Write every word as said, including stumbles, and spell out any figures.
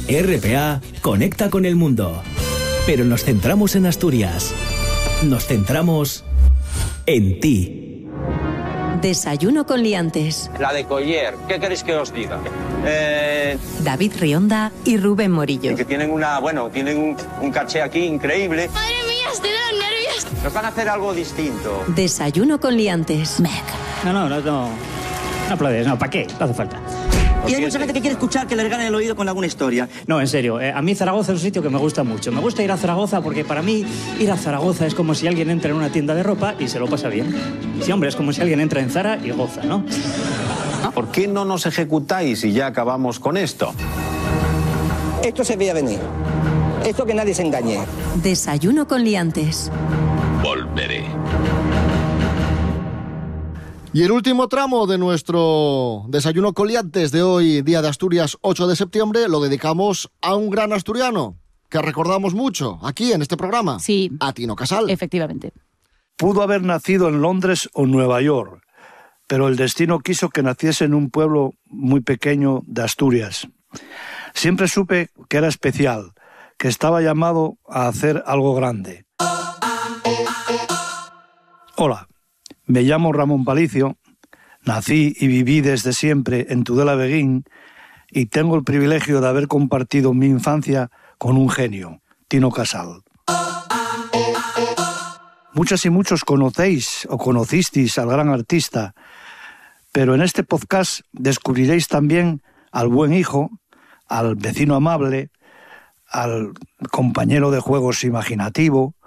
R P A conecta con el mundo. Pero nos centramos en Asturias. Nos centramos en ti. Desayuno con liantes. La de Collier, ¿qué queréis que os diga? Eh... David Rionda y Rubén Morillo. Que tienen una, bueno, tienen un, un caché aquí increíble. Madre mía, estoy de los nervios. Nos van a hacer algo distinto. Desayuno con liantes. Mec. No, no, no, no. No aplaudes, no, ¿para qué? No hace falta. Y hay mucha gente que quiere escuchar que le regalen el oído con alguna historia. No, en serio, eh, a mí Zaragoza es un sitio que me gusta mucho. Me gusta ir a Zaragoza porque para mí ir a Zaragoza es como si alguien entra en una tienda de ropa y se lo pasa bien. Sí, hombre, es como si alguien entra en Zara y goza, ¿no? ¿Por qué no nos ejecutáis y ya acabamos con esto? Esto se veía venir. Esto que nadie se engañe. Desayuno con liantes. Volveré. Y el último tramo de nuestro Desayuno con liantes de hoy, día de Asturias, ocho de septiembre, lo dedicamos a un gran asturiano que recordamos mucho aquí en este programa. Sí. A Tino Casal. Efectivamente. Pudo haber nacido en Londres o Nueva York, pero el destino quiso que naciese en un pueblo muy pequeño de Asturias. Siempre supe que era especial, que estaba llamado a hacer algo grande. Hola. Me llamo Ramón Palicio, nací y viví desde siempre en Tudela Beguín y tengo el privilegio de haber compartido mi infancia con un genio, Tino Casal. Muchas y muchos conocéis o conocisteis al gran artista, pero en este podcast descubriréis también al buen hijo, al vecino amable, al compañero de juegos imaginativo,